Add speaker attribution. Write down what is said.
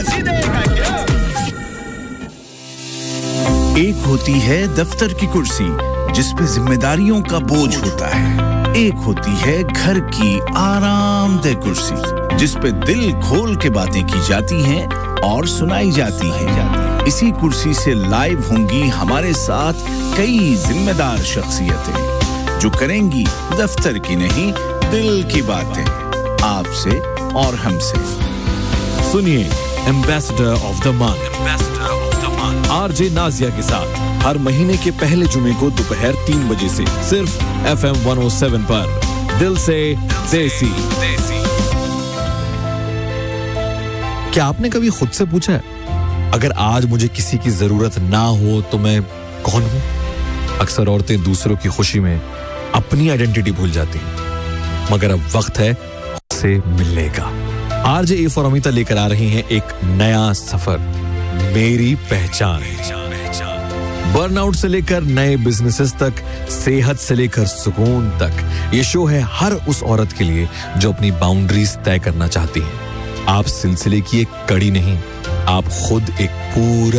Speaker 1: एक होती है दफ्तर की कुर्सी जिस पे जिम्मेदारियों का बोझ होता है, एक होती है घर की आरामदेह कुर्सी जिस पे दिल खोल के बातें की जाती हैं और सुनाई जाती हैं। इसी कुर्सी से लाइव होंगी हमारे साथ कई जिम्मेदार शख्सियतें जो करेंगी दफ्तर की नहीं दिल की बातें आपसे और हमसे।
Speaker 2: सुनिए ambassador of the month RJ Nazia के साथ हर महीने के पहले जुमे को दोपहर 3 बजे से सिर्फ FM 107 पर दिल से देसी। क्या आपने कभी खुद से पूछा है अगर आज मुझे किसी की जरूरत ना हो तो मैं कौन हूं? अक्सर औरतें दूसरों की खुशी में अपनी आइडेंटिटी भूल जाती हैं, मगर अब वक्त है उससे मिलने का। आरजे ए फॉर अमिता लेकर आ रही हैं एक नया सफर, मेरी पहचान। बर्नआउट से लेकर नए बिजनेसेस तक, सेहत से लेकर सुकून तक, ये शो है हर उस औरत के लिए जो अपनी बाउंड्रीज तय करना चाहती है। आप सिलसिले की एक कड़ी नहीं, आप खुद एक पूरा